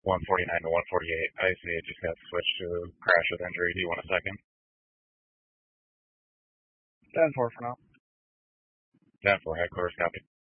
149 to 148. I see it just got switched to crash with injury. Do you want a second? 10-4 for now. 10-4, headquarters, copy.